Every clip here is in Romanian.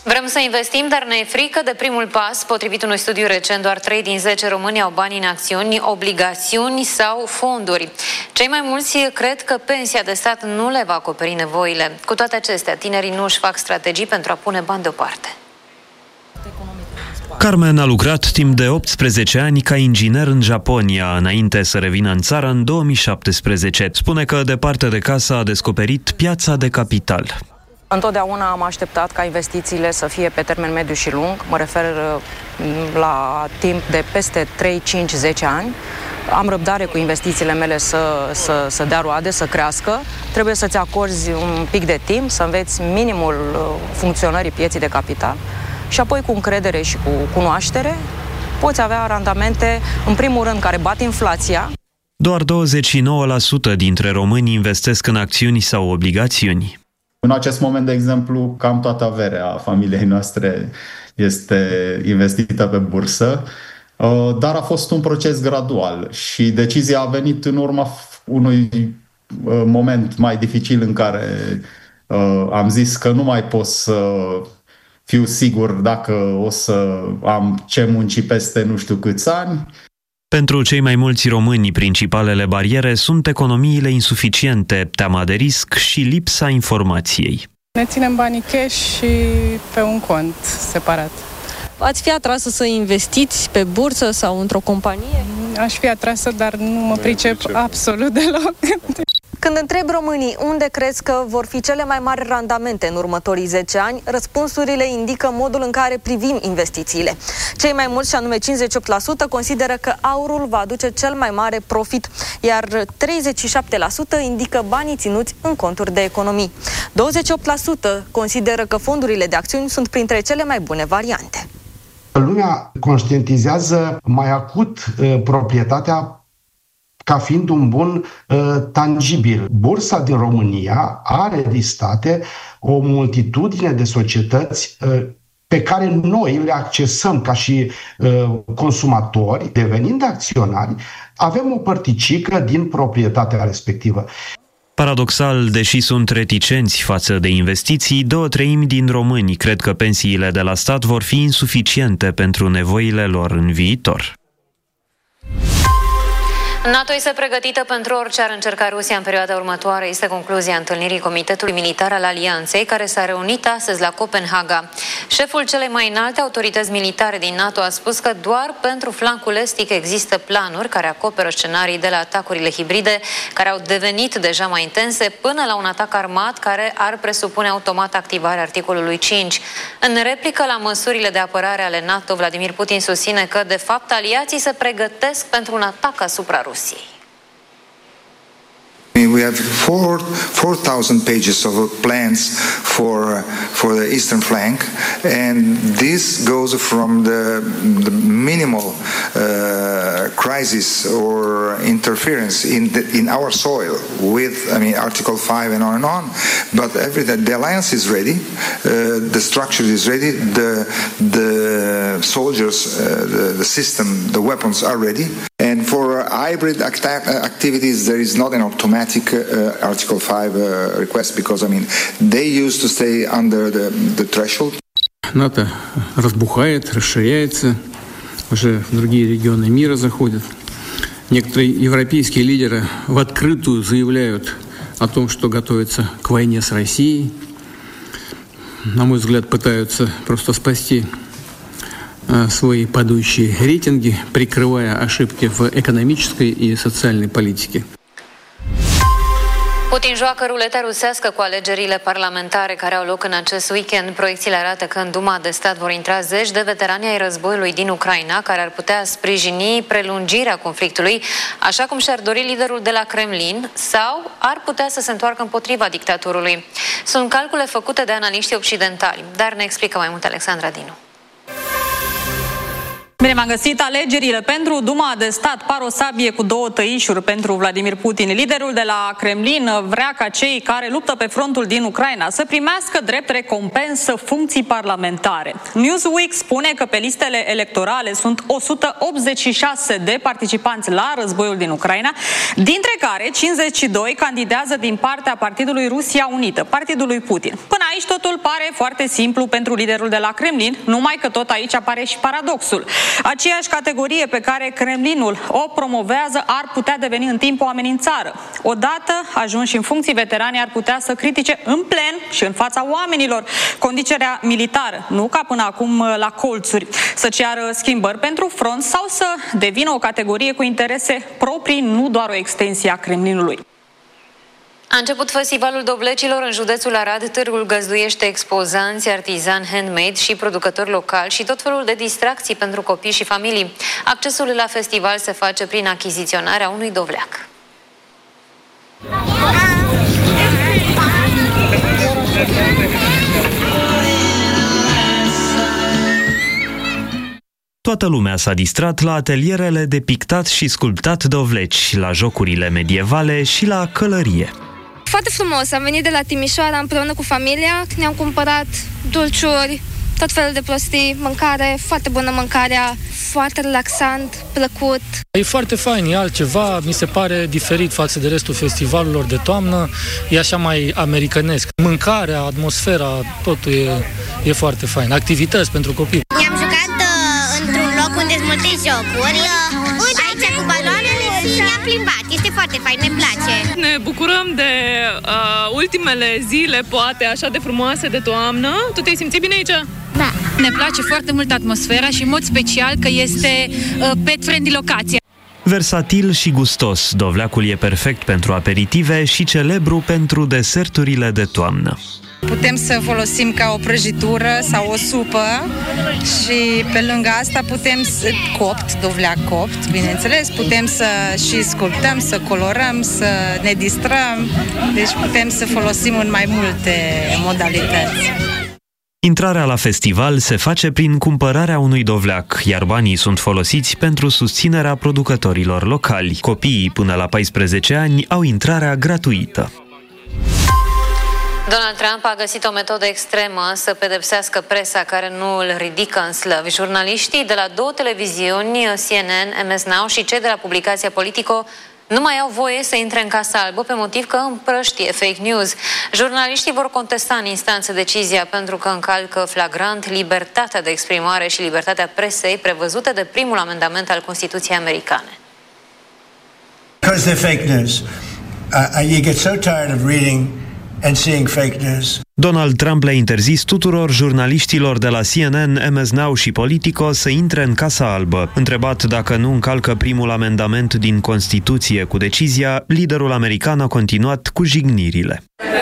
Vrem să investim, dar ne e frică de primul pas. Potrivit unui studiu recent, doar 3 din 10 români au bani în acțiuni, obligațiuni sau fonduri. Cei mai mulți cred că pensia de stat nu le va acoperi nevoile. Cu toate acestea, tinerii nu își fac strategii pentru a pune bani deoparte. Carmen a lucrat timp de 18 ani ca inginer în Japonia, înainte să revină în țară în 2017. Spune că departe de casă a descoperit piața de capital. Întotdeauna am așteptat ca investițiile să fie pe termen mediu și lung, mă refer la timp de peste 3, 5, 10 ani. Am răbdare cu investițiile mele să dea roade, să crească. Trebuie să-ți acorzi un pic de timp, să înveți minimul funcționării pieții de capital și apoi cu încredere și cu cunoaștere poți avea randamente, în primul rând, care bat inflația. Doar 29% dintre români investesc în acțiuni sau obligațiuni. În acest moment, de exemplu, cam toată averea familiei noastre este investită pe bursă, dar a fost un proces gradual și decizia a venit în urma unui moment mai dificil în care am zis că nu mai pot să fiu sigur dacă o să am ce munci peste nu știu câți ani. Pentru cei mai mulți români, principalele bariere sunt economiile insuficiente, teama de risc și lipsa informației. Ne ținem banii cash și pe un cont separat. Ați fi atrasă să investiți pe bursă sau într-o companie? Aș fi atrasă, dar nu mă pricep absolut deloc. Când întreb românii unde crezi că vor fi cele mai mari randamente în următorii 10 ani, răspunsurile indică modul în care privim investițiile. Cei mai mulți, și anume 58%, consideră că aurul va aduce cel mai mare profit, iar 37% indică banii ținuți în conturi de economii. 28% consideră că fondurile de acțiuni sunt printre cele mai bune variante. Lumea conștientizează mai acut proprietatea ca fiind un bun tangibil. Bursa din România are listate o multitudine de societăți pe care noi le accesăm ca și consumatori. Devenind acționari, avem o părticică din proprietatea respectivă. Paradoxal, deși sunt reticenți față de investiții, 2/3 din români cred că pensiile de la stat vor fi insuficiente pentru nevoile lor în viitor. NATO este pregătită pentru orice ar încerca Rusia în perioada următoare, este concluzia întâlnirii Comitetului Militar al Alianței, care s-a reunit astăzi la Copenhaga. Șeful celei mai înalte autorități militare din NATO a spus că doar pentru flancul estic există planuri care acoperă scenarii de la atacurile hibride, care au devenit deja mai intense, până la un atac armat care ar presupune automat activarea articolului 5. În replică la măsurile de apărare ale NATO, Vladimir Putin susține că, de fapt, aliații se pregătesc pentru un atac asupra Rusiei. We have 4,000 pages of plans for the eastern flank, and this goes from the minimal crisis or interference in our soil with, Article 5 and on. But the alliance is ready, the structure is ready, the soldiers, the system, the weapons are ready. And for hybrid activities, there is not an automatic Article 5 request, because they used to stay under the threshold. НАТО разбухает, расширяется, уже в другие регионы мира заходит. Некоторые европейские лидеры в открытую заявляют о том, что готовятся к войне с Россией. На мой взгляд, пытаются просто спасти свои падающие рейтинги, прикрывая ошибки в экономической и социальной политике. Putin joacă ruleta rusească cu alegerile parlamentare care au loc în acest weekend. Proiecțiile arată că în Duma de stat vor intra zeci de veterani ai războiului din Ucraina, care ar putea sprijini prelungirea conflictului, așa cum și-ar dori liderul de la Kremlin, sau ar putea să se întoarcă împotriva dictatorului. Sunt calcule făcute de analiștii occidentali, dar ne explică mai mult Alexandra Dinu. Bine m-am găsit. Alegerile pentru Duma de Stat par o sabie cu două tăișuri pentru Vladimir Putin. Liderul de la Kremlin vrea ca cei care luptă pe frontul din Ucraina să primească drept recompensă funcții parlamentare. Newsweek spune că pe listele electorale sunt 186 de participanți la războiul din Ucraina, dintre care 52 candidează din partea Partidului Rusia Unită, partidul lui Putin. Până aici totul pare foarte simplu pentru liderul de la Kremlin, numai că tot aici apare și paradoxul. Aceeași categorie pe care Kremlinul o promovează ar putea deveni în timp o amenințare. Odată ajunși în funcții, veteranii ar putea să critique în plen și în fața oamenilor conducerea militară, nu ca până acum la colțuri, să ceară schimbări pentru front sau să devină o categorie cu interese proprii, nu doar o extensie a Kremlinului. A început Festivalul Dovlecilor în județul Arad. Târgul găzduiește expozanți, artizani, handmade și producători locali și tot felul de distracții pentru copii și familii. Accesul la festival se face prin achiziționarea unui dovleac. Toată lumea s-a distrat la atelierele de pictat și sculptat dovleci, la jocurile medievale și la călărie. Foarte frumos, am venit de la Timișoara împreună cu familia, ne-am cumpărat dulciuri, tot felul de prostii, mâncare, foarte bună mâncarea, foarte relaxant, plăcut. E foarte fain, e altceva, mi se pare diferit față de restul festivalurilor de toamnă, e așa mai americanesc. Mâncarea, atmosfera, totul e foarte fain. Activități pentru copii. Ne-am jucat într-un loc unde sunt multe jocuri, aici cu baloanele și ne-am plimbat. Este foarte fain, ne place. Ne bucurăm de ultimele zile, poate, așa de frumoase de toamnă. Tu te-ai simțit bine aici? Da. Ne place foarte mult atmosfera și în mod special că este pet-friendly locație. Versatil și gustos, dovleacul e perfect pentru aperitive și celebru pentru deserturile de toamnă. Putem să folosim ca o prăjitură sau o supă și pe lângă asta putem dovleac copt, bineînțeles, putem să și sculptăm, să colorăm, să ne distrăm, deci putem să folosim în mai multe modalități. Intrarea la festival se face prin cumpărarea unui dovleac, iar banii sunt folosiți pentru susținerea producătorilor locali. Copiii până la 14 ani au intrarea gratuită. Donald Trump a găsit o metodă extremă să pedepsească presa care nu îl ridică în slăvi. Jurnaliștii de la două televiziuni, CNN, MS Now și cei de la publicația Politico, nu mai au voie să intre în Casa Albă pe motiv că împrăștie fake news. Jurnaliștii vor contesta în instanță decizia pentru că încalcă flagrant libertatea de exprimare și libertatea presei prevăzute de primul amendament al Constituției americane. Because they're fake news. You get so tired of reading and seeing fake news. Donald Trump le-a interzis tuturor jurnaliștilor de la CNN, MS Now și Politico să intre în Casa Albă. Întrebat dacă nu încalcă primul amendament din Constituție cu decizia, liderul american a continuat cu jignirile.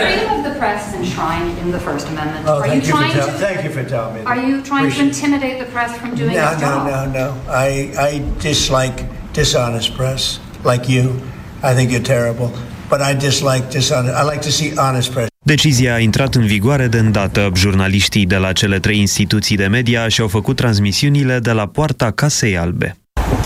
No. I dislike dishonest press like you. I think you're terrible. But I dislike dishonest. I like to see honest press. Decizia a intrat în vigoare de îndată. Jurnaliștii de la cele 3 instituții de media și-au făcut transmisiunile de la poarta Casei Albe.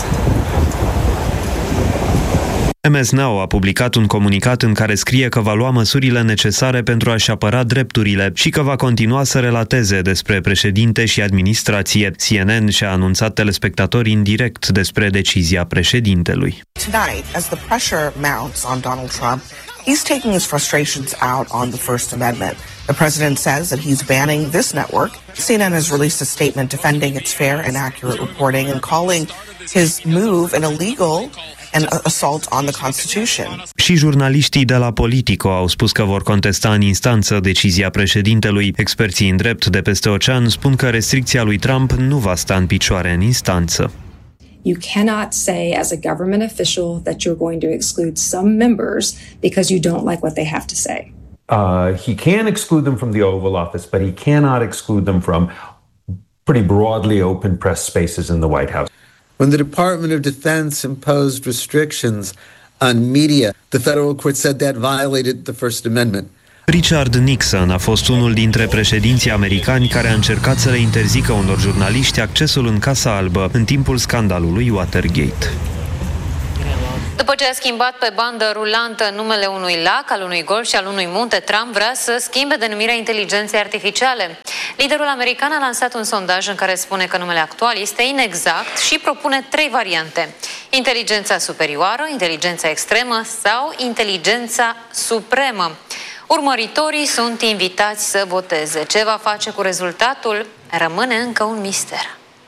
MS Now a publicat un comunicat în care scrie că va lua măsurile necesare pentru a-și apăra drepturile și că va continua să relateze despre președinte și administrație. CNN și-a anunțat telespectatorii în direct despre decizia președintelui. Tonight, as the pressure mounts on Donald Trump, he's taking his frustrations out on the First Amendment. The president says that he's banning this network. CNN has released a statement defending its fair and accurate reporting and calling his move an illegal an assault on the Constitution. Și jurnaliștii de la Politico au spus că vor contesta în instanță decizia președintelui. Experții în drept de peste ocean spun că restricția lui Trump nu va sta în picioare în instanță. You cannot say as a government official that you're going to exclude some members because you don't like what they have to say. He can exclude them from the Oval Office, but he cannot exclude them from pretty broadly open press spaces in the White House. When the Department of Defense imposed restrictions on media, the federal court said that violated the First Amendment. Richard Nixon a fost unul dintre președinții americani care a încercat să le interzică unor jurnaliști accesul în Casa Albă în timpul scandalului Watergate. După ce a schimbat pe bandă rulantă numele unui lac, al unui golf și al unui munte, Trump vrea să schimbe denumirea inteligenței artificiale. Liderul american a lansat un sondaj în care spune că numele actual este inexact și propune 3 variante: inteligența superioară, inteligența extremă sau inteligența supremă. Urmăritorii sunt invitați să voteze. Ce va face cu rezultatul rămâne încă un mister.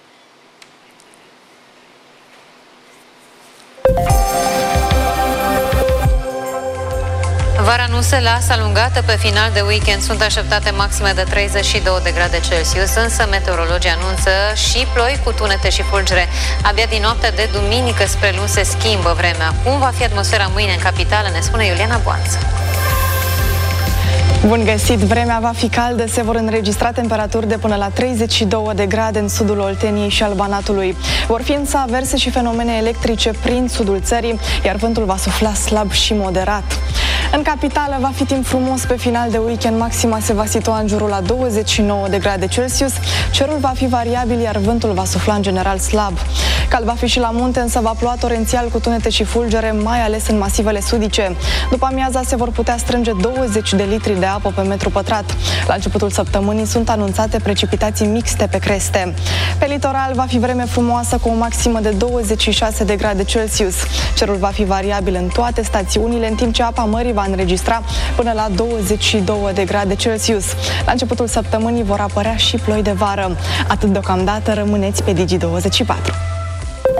Vara nu se lasă alungată pe final de weekend. Sunt așteptate maxime de 32 de grade Celsius, însă meteorologii anunță și ploi cu tunete și fulgere. Abia din noaptea de duminică spre luni se schimbă vremea. Cum va fi atmosfera mâine în capitală, ne spune Iuliana Boanță. Bun găsit! Vremea va fi caldă, se vor înregistra temperaturi de până la 32 de grade în sudul Olteniei și al Banatului. Vor fi însă averse și fenomene electrice prin sudul țării, iar vântul va sufla slab și moderat. În capitală va fi timp frumos pe final de weekend, maxima se va situa în jurul la 29 de grade Celsius, cerul va fi variabil, iar vântul va sufla în general slab. Cald va fi și la munte, însă va ploua torențial cu tunete și fulgere, mai ales în masivele sudice. După amiaza se vor putea strânge 20 de litri de apă pe metru pătrat. La începutul săptămânii sunt anunțate precipitații mixte pe creste. Pe litoral va fi vreme frumoasă cu o maximă de 26 de grade Celsius. Cerul va fi variabil în toate stațiunile, în timp ce apa mării va înregistra până la 22 de grade Celsius. La începutul săptămânii vor apărea și ploi de vară. Atât deocamdată, rămâneți pe Digi24.